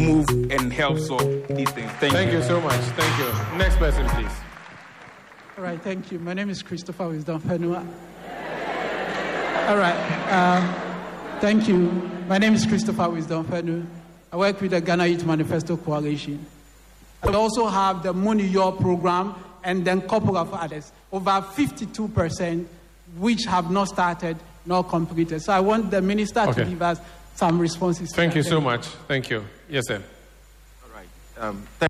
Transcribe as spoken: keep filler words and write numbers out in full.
move and help solve these things. Thank, Thank you. you so much. Thank you. Next person, please. All right, thank you. My name is Christopher Wisdom Fenua. All right, um, thank you. My name is Christopher Wisdom Fenua. I work with the Ghana Youth Manifesto Coalition. We also have the Muniyor program and then a couple of others, over fifty-two percent, which have not started, not completed. So I want the minister Okay. to give us some responses. Thank to you that. so much. Thank you. Yes, sir. All right. Um, thank